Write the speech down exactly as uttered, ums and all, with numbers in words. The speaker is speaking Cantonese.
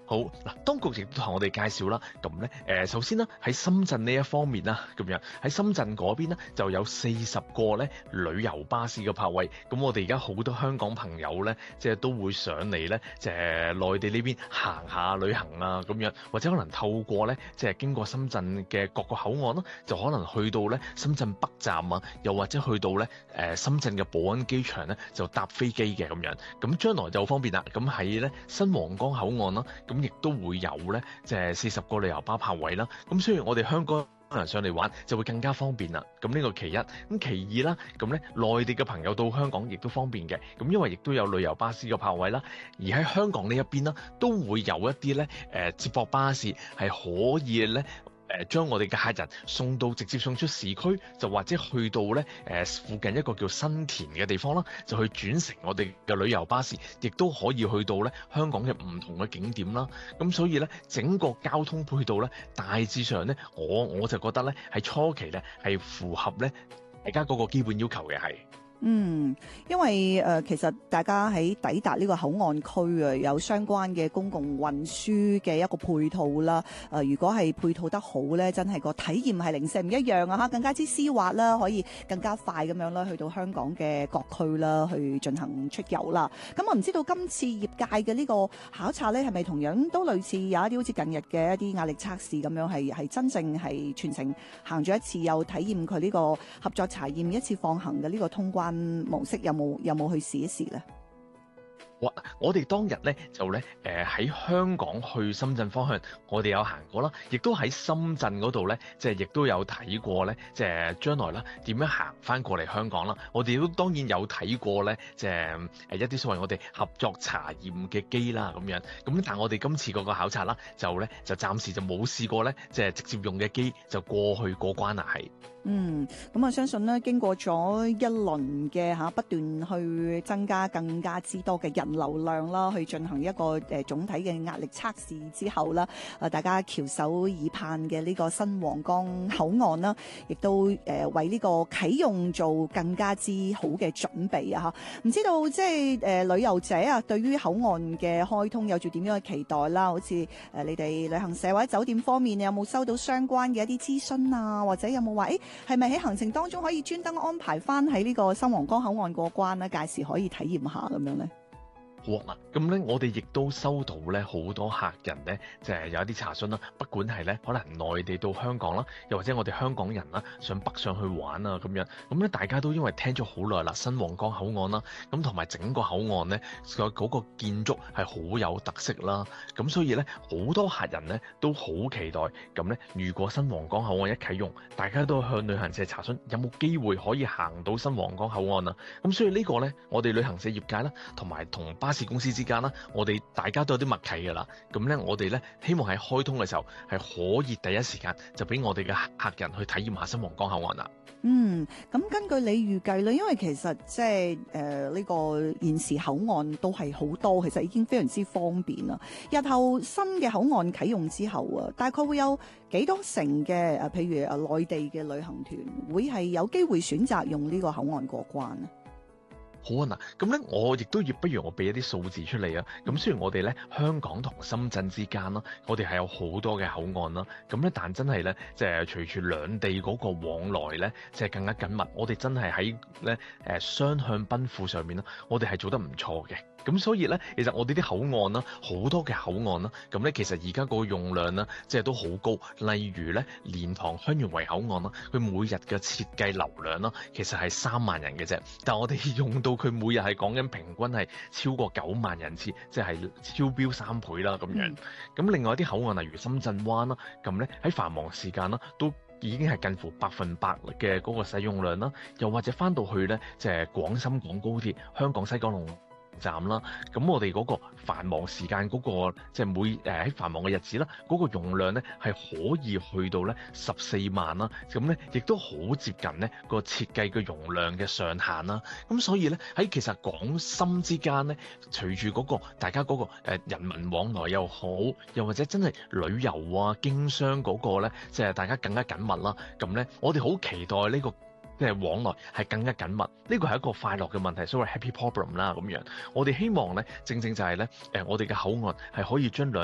好嗱，當局亦都同我哋介紹啦，咁咧誒，首先啦喺深圳呢一方面啦，咁樣喺深圳嗰邊咧就有四十個咧旅遊巴士嘅泊位，咁我哋而家好多香港朋友咧，即係都會上嚟咧，即係內地呢邊行下旅行啊咁樣，或者可能透過咧即係經過深圳嘅各個口岸啦，就可能去到咧深圳北站啊，又或者去到咧誒深圳嘅寶安機場咧就搭飛機嘅咁樣，咁將來就好方便啦。咁喺咧新皇崗口岸啦，咁亦都會有咧，即係四十個旅遊巴泊位啦。咁雖然我哋香港人上嚟玩就會更加方便啦。咁呢個其一，咁其二啦，咁咧內地嘅朋友到香港亦都方便嘅。咁因為亦都有旅遊巴士嘅泊位啦，而喺香港呢一邊啦，都會有一啲咧誒接駁巴士係可以咧。誒將我哋嘅客人送到直接送出市區，就或者去到咧誒附近一個叫新田嘅地方啦，就去轉乘我哋嘅旅遊巴士，亦都可以去到咧香港嘅唔同嘅景點啦。咁所以咧整個交通配套咧大致上咧，我我就覺得咧喺初期咧係符合咧大家嗰個基本要求嘅係。 嗯，因為誒、呃、其實大家喺抵達呢個口岸區啊，有相關嘅公共運輸嘅一個配套啦。誒、呃，如果係配套得好咧，真係個體驗係零舍唔一樣啊！嚇，更加之絲滑啦，可以更加快咁樣啦，去到香港嘅各區啦，去進行出遊啦。咁我唔知道今次業界嘅呢個考察咧，係咪同樣都類似有一啲好似近日嘅一啲壓力測試咁樣，係係真正係全程行咗一次，又體驗佢呢個合作查驗一次放行嘅呢個通關模式，有冇有冇去試一試咧？ 我我哋當日咧就咧誒喺香港去深圳方向，我哋有行過啦，亦都喺深圳嗰度咧，即係亦都有睇過咧，即係將來啦點樣行翻過嚟香港啦。我哋都當然有睇過咧，即係誒一啲所謂我哋合作查驗嘅機啦咁樣。咁但係我哋今次嗰個考察啦，就咧就暫時就冇試過咧，即係直接用嘅機就過去過關啦係。 嗯，咁我相信咧，經過咗一輪嘅嚇不斷去增加更加之多嘅人流量啦，去進行一個誒、呃、總體嘅壓力測試之後啦，啊大家翹首以盼嘅呢個新皇崗口岸啦，亦都誒、呃、為呢個啟用做更加之好嘅準備啊！嚇，唔知道即係誒、呃、旅遊者啊，對於口岸嘅開通有住點樣嘅期待啦？好似誒、呃、你哋旅行社或者酒店方面，你有冇收到相關嘅一啲諮詢啊？或者有冇話誒？係咪喺行程當中可以專登安排翻喺呢個新皇崗口岸過關咧？屆時可以體驗下咁樣咧？ 好啊，咁咧我哋亦都收到咧好多客人咧，就係有一啲查詢啦。不管係咧可能內地到香港啦，又或者我哋香港人啦想北上去玩啊咁樣，咁咧大家都因為聽咗好耐啦，新皇崗口岸啦，咁同埋整個口岸咧個嗰個建築係好有特色啦，咁所以咧好多客人咧都好期待。咁咧如果新皇崗口岸一啟用，大家都向旅行社查詢有冇機會可以行到新皇崗口岸啊。咁所以呢個咧我哋旅行社業界啦，同埋同巴士公司之間啦，我哋大家都有啲默契㗎啦。咁咧，我哋咧希望喺開通嘅時候係可以第一時間就俾我哋嘅客人去體驗下新皇崗口岸啦。 嗯，咁根據你預計咧，因為其實即係誒呢個現時口岸都係好多，其實已經非常之方便啦。日後新嘅口岸啟用之後啊，大概會有幾多成嘅誒，譬如誒內地嘅旅行團會係有機會選擇用呢個口岸過關啊？ 好啊嗱，咁咧我亦都要不如我俾一啲數字出嚟啊。咁雖然我哋咧香港同深圳之間啦，我哋係有好多嘅口岸啦，咁咧但真係咧即係隨住兩地嗰個往來咧，即係更加緊密。我哋真係喺咧誒雙向奔赴上面啦，我哋係做得唔錯嘅。咁所以咧，其實我哋啲口岸啦，好多嘅口岸啦，咁咧其實而家個用量啦，即係都好高。例如咧，蓮塘香園圍口岸啦，佢每日嘅設計流量啦，其實係三萬人嘅啫。但係我哋用到佢每日係講緊平均係超過九萬人次，即係超標三倍啦咁樣。咁另外一啲口岸，例如深圳灣啦，咁咧喺繁忙時間啦，都已經係近乎百分百嘅嗰個使用量啦。又或者翻到去咧，即係廣深港高鐵香港西九龍站啦，咁我哋嗰個繁忙時間嗰、嗰個即係每誒喺繁忙嘅日子啦，嗰、嗰個容量咧係可以去到咧十四萬啦，咁咧亦都好接近咧個設計嘅容量嘅上限啦。咁所以咧喺其實港深之間咧，隨住嗰個大家嗰個誒人民往來又好，又或者真係旅遊啊經商嗰個咧，即係大家更加緊密啦。咁咧我哋好期待呢個即係往來係更加緊密，呢個係一個快樂嘅問題，所謂 happy problem 啦咁樣。我哋希望咧，正正就係咧，誒我哋嘅口岸係可以將兩